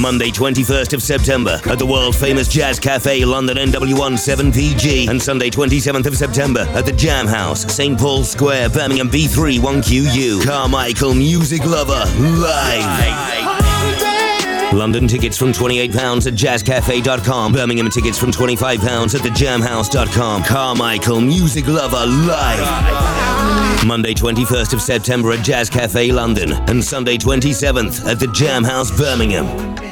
Monday 21st of September at the world famous Jazz Cafe, London, NW1 7PG, and Sunday 27th of September at the Jam House, St. Paul's Square, Birmingham B3 1QU. Carmichael Music Lover live. London tickets from £28 at jazzcafe.com. Birmingham tickets from £25 at thejamhouse.com. Carmichael Music Lover live. Monday 21st of September at Jazz Cafe London and Sunday 27th at the Jam House Birmingham.